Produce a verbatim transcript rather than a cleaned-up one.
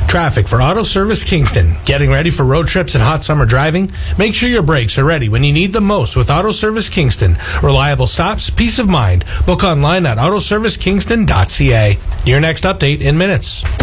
Traffic for Auto Service Kingston. Getting ready for road trips and hot summer driving? Make sure your brakes are ready when you need them most with Auto Service Kingston. Reliable stops, peace of mind. Book online at auto service kingston dot c a. Your next update in minutes.